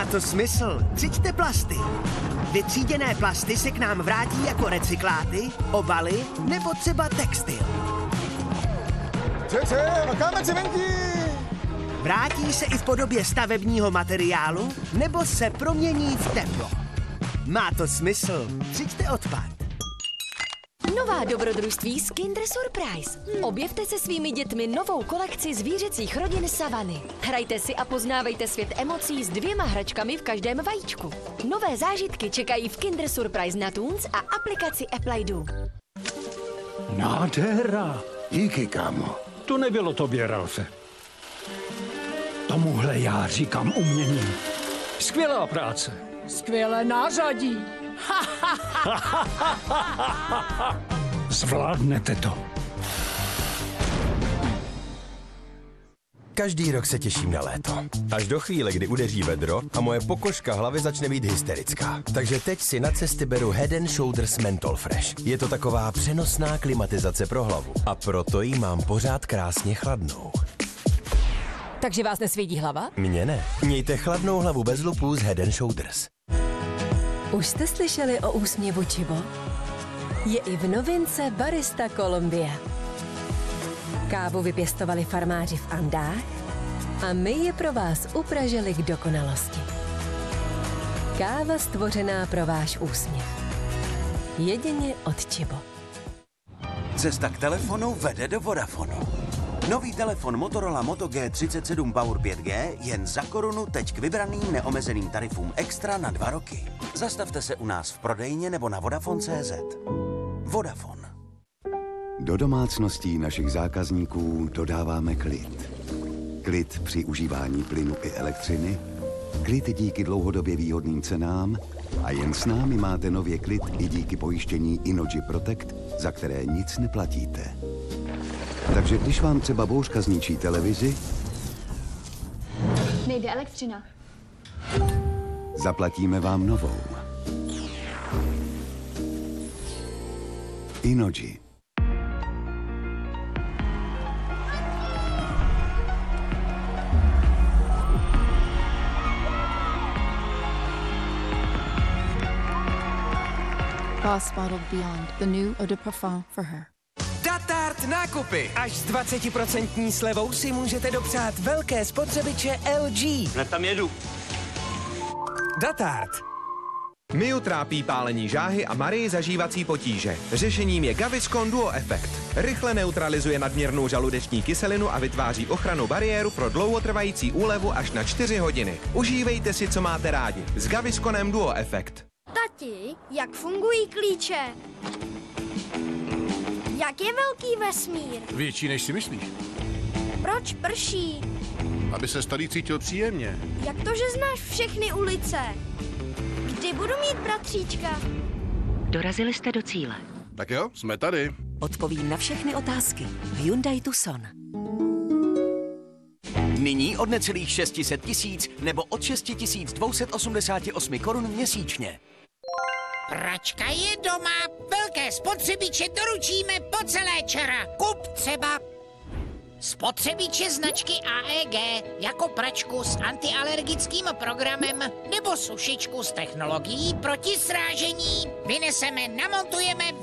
Má to smysl. Třiďte plasty. Vytříděné plasty se k nám vrátí jako recykláty, obaly nebo třeba textil. Makáme cementi! Vrátí se i v podobě stavebního materiálu nebo se promění v teplo. Má to smysl. Třiďte odpad. Nová dobrodružství z Kinder Surprise. Objevte se svými dětmi novou kolekci zvířecích rodin Savany. Hrajte si a poznávejte svět emocí s 2 hračkami v každém vajíčku. Nové zážitky čekají v Kinder Surprise na Toons a aplikaci Apple ID. Nádhera. Díky, kámo. To nebylo tobě, Ralfe. Tomuhle já říkám umění. Skvělá práce. Skvělé nářadí. Zvládnete to. Každý rok se těším na léto. Až do chvíle, kdy udeří vedro a moje pokožka hlavy začne být hysterická. Takže teď si na cesty beru Head & Shoulders Menthol Fresh. Je to taková přenosná klimatizace pro hlavu. A proto ji mám pořád krásně chladnou. Takže vás nesvědí hlava? Mně ne. Mějte chladnou hlavu bez lupů z Head & Shoulders. Už jste slyšeli o úsměvu Chibo? Je i v novince Barista Colombia. Kávu vypěstovali farmáři v Andách a my je pro vás upražili k dokonalosti. Káva stvořená pro váš úsměv. Jedině od Chibo. Cesta k telefonu vede do Vodafonu. Nový telefon Motorola Moto G37 Power 5G jen za korunu teď k vybraným neomezeným tarifům extra na 2 roky. Zastavte se u nás v prodejně nebo na Vodafone.cz. Vodafone. Do domácností našich zákazníků dodáváme klid. Klid při užívání plynu i elektřiny, klid díky dlouhodobě výhodným cenám a jen s námi máte nově klid i díky pojištění Inogy Protect, za které nic neplatíte. Takže když vám třeba bouřka zničí televizi, nejde elektřina. Zaplatíme vám novou. Inogy. Boss bottled Beyond, the new eau de parfum for her. Datart nákupy. Až s 20% slevou si můžete dopřát velké spotřebiče LG. Hned tam jedu. Datart. Miu trápí pálení žáhy a Marii zažívací potíže. Řešením je Gaviscon Duo Effect. Rychle neutralizuje nadměrnou žaludeční kyselinu a vytváří ochrannou bariéru pro dlouhotrvající úlevu až na 4 hodiny. Užívejte si, co máte rádi. S Gavisconem Duo Effect. Tati, jak fungují klíče? Jak je velký vesmír? Větší, než si myslíš. Proč prší? Aby se starý cítil příjemně. Jak to, že znáš všechny ulice? Kdy budu mít bratříčka? Dorazili jste do cíle. Tak jo, jsme tady. Odpovím na všechny otázky v Hyundai Tucson. Nyní od necelých 600 tisíc nebo od 6288 korun měsíčně. Pračka je doma, velké spotřebiče doručíme po celé ČR. Kup třeba spotřebiče značky AEG jako pračku s antialergickým programem nebo sušičku s technologií proti srážení. Vyneseme, namontujeme,